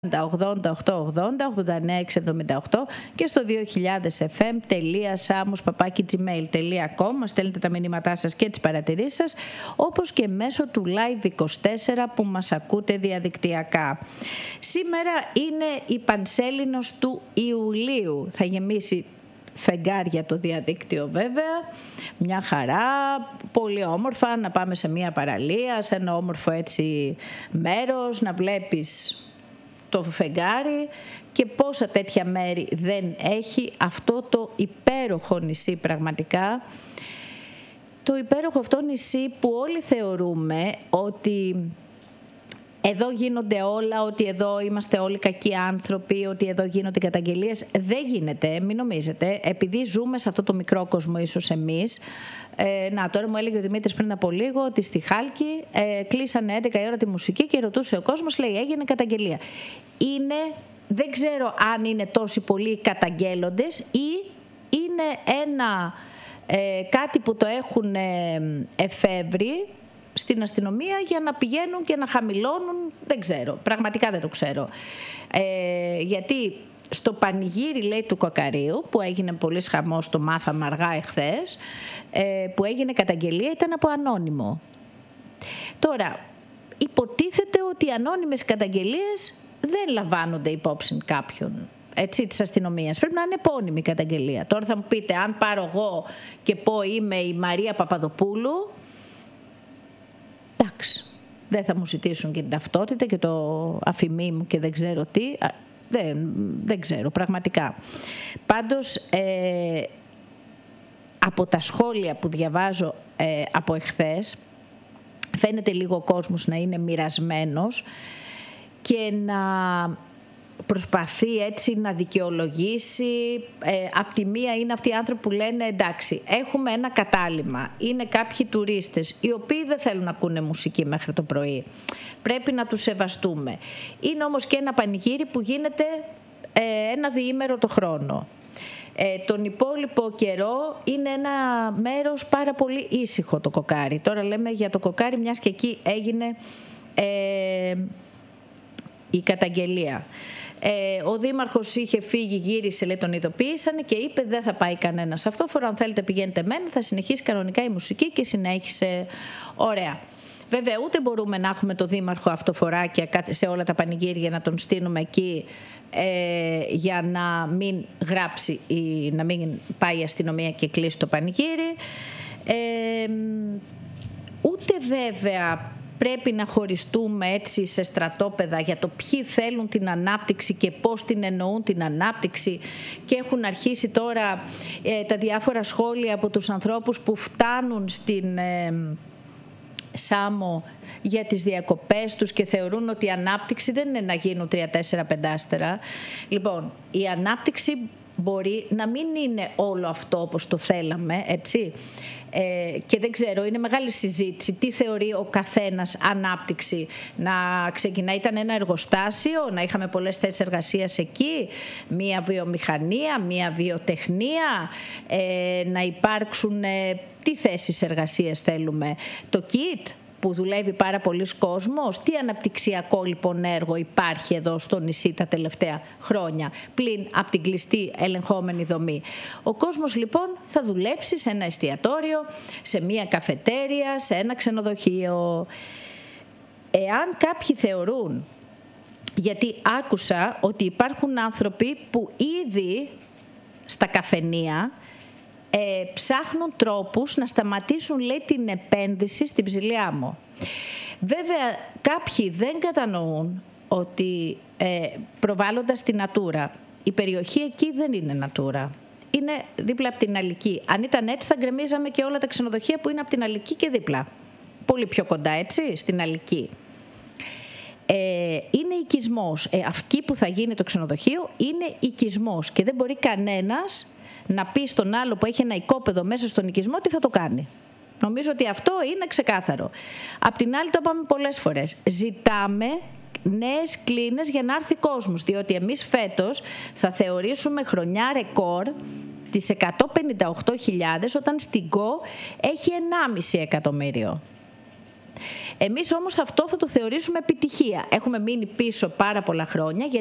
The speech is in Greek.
89-678 και στο 2000fm.samos@gmail.com. Μας στέλνετε τα μηνύματά σας και τις παρατηρήσεις σας, όπως και μέσω του Live24 που μας ακούτε διαδικτυακά. Σήμερα είναι η Πανσέλινος του Ιουλίου. Θα γεμίσει φεγγάρια το διαδίκτυο βέβαια, μια χαρά, πολύ όμορφα να πάμε σε μια παραλία, σε ένα όμορφο έτσι μέρος, να βλέπεις το φεγγάρι, και πόσα τέτοια μέρη δεν έχει αυτό το υπέροχο νησί πραγματικά. Το υπέροχο αυτό νησί που όλοι θεωρούμε ότι εδώ γίνονται όλα, ότι εδώ είμαστε όλοι κακοί άνθρωποι, ότι εδώ γίνονται καταγγελίες. Δεν γίνεται, μην νομίζετε, επειδή ζούμε σε αυτό το μικρό κόσμο ίσως εμείς. Τώρα μου έλεγε ο Δημήτρης πριν από λίγο ότι στη Χάλκη κλείσανε 11 η ώρα τη μουσική και ρωτούσε ο κόσμος, λέει, έγινε καταγγελία. Δεν ξέρω αν είναι τόσοι πολλοί καταγγέλλοντες ή είναι κάτι που το έχουν εφεύρει στην αστυνομία για να πηγαίνουν και να χαμηλώνουν, δεν ξέρω, πραγματικά δεν το ξέρω. Γιατί στο πανηγύρι, λέει, του Κοκαρίου, που έγινε πολύ χαμός, το μάθαμε αργά εχθές, που έγινε καταγγελία, ήταν από ανώνυμο. Τώρα, υποτίθεται ότι οι ανώνυμες καταγγελίες δεν λαμβάνονται υπόψη κάποιον, έτσι, της αστυνομίας. Πρέπει να είναι επώνυμη καταγγελία. Τώρα θα μου πείτε, αν πάρω εγώ και πω είμαι η Μαρία Παπαδοπούλου, εντάξει, δεν θα μου ζητήσουν και την ταυτότητα και το αφημί μου και δεν ξέρω τι. Δεν ξέρω πραγματικά. Πάντως από τα σχόλια που διαβάζω από εχθές, φαίνεται λίγο ο κόσμος να είναι μοιρασμένος και να προσπαθεί έτσι να δικαιολογήσει. Απ' τη μία είναι αυτοί οι άνθρωποι που λένε εντάξει, έχουμε ένα κατάλημα, είναι κάποιοι τουρίστες οι οποίοι δεν θέλουν να ακούνε μουσική μέχρι το πρωί, πρέπει να τους σεβαστούμε. Είναι όμως και ένα πανηγύρι που γίνεται ένα διήμερο το χρόνο. Τον υπόλοιπο καιρό είναι ένα μέρος πάρα πολύ ήσυχο το Κοκάρι. Τώρα λέμε για το Κοκάρι μιας και εκεί έγινε η καταγγελία. Ο δήμαρχος είχε φύγει, γύρισε, λέει, τον ειδοποίησανε και είπε δεν θα πάει κανένας αυτόφορο, αν θέλετε πηγαίνετε μένα, θα συνεχίσει κανονικά η μουσική, και συνέχισε ωραία. Βέβαια ούτε μπορούμε να έχουμε το δήμαρχο αυτοφοράκια σε όλα τα πανηγύρια, να τον στείλουμε εκεί για να μην γράψει ή να μην πάει η αστυνομία και κλείσει το πανηγύρι. Ούτε βέβαια πρέπει να χωριστούμε έτσι σε στρατόπεδα για το ποιοι θέλουν την ανάπτυξη και πώς την εννοούν την ανάπτυξη, και έχουν αρχίσει τώρα τα διάφορα σχόλια από τους ανθρώπους που φτάνουν στην Σάμο για τις διακοπές τους και θεωρούν ότι η ανάπτυξη δεν είναι να γίνουν 3-4-5 άστερα. Λοιπόν, η ανάπτυξη μπορεί να μην είναι όλο αυτό όπως το θέλαμε, έτσι. Και δεν ξέρω, είναι μεγάλη συζήτηση τι θεωρεί ο καθένας ανάπτυξη. Να ξεκινάει, ήταν ένα εργοστάσιο, να είχαμε πολλές θέσεις εργασίας εκεί, μία βιομηχανία, μία βιοτεχνία, να υπάρξουν τι θέσεις εργασίας θέλουμε, το ΚΙΤ που δουλεύει πάρα πολλοί κόσμος. Τι αναπτυξιακό λοιπόν έργο υπάρχει εδώ στο νησί τα τελευταία χρόνια, πλην από την κλειστή ελεγχόμενη δομή. Ο κόσμος λοιπόν θα δουλέψει σε ένα εστιατόριο, σε μια καφετέρια, σε ένα ξενοδοχείο. Εάν κάποιοι θεωρούν, γιατί άκουσα ότι υπάρχουν άνθρωποι που ήδη στα καφενεία ψάχνουν τρόπους να σταματήσουν, λέει, την επένδυση στην Ψηλή Άμμο. Βέβαια κάποιοι δεν κατανοούν ότι προβάλλοντας την Natura, η περιοχή εκεί δεν είναι Natura, είναι δίπλα από την Αλική. Αν ήταν έτσι θα γκρεμίζαμε και όλα τα ξενοδοχεία που είναι από την Αλική και δίπλα, πολύ πιο κοντά, έτσι, στην Αλική. Είναι οικισμός. Εκεί που θα γίνει το ξενοδοχείο είναι οικισμός και δεν μπορεί κανένας να πει στον άλλο που έχει ένα οικόπεδο μέσα στον οικισμό τι θα το κάνει. Νομίζω ότι αυτό είναι ξεκάθαρο. Απ' την άλλη, το είπαμε πολλές φορές, ζητάμε νέες κλίνες για να έρθει κόσμος, διότι εμείς φέτος θα θεωρήσουμε χρονιά ρεκόρ τις 158.000, όταν στην ΚΟ έχει 1,5 εκατομμύριο. Εμείς όμως αυτό θα το θεωρήσουμε επιτυχία. Έχουμε μείνει πίσω πάρα πολλά χρόνια.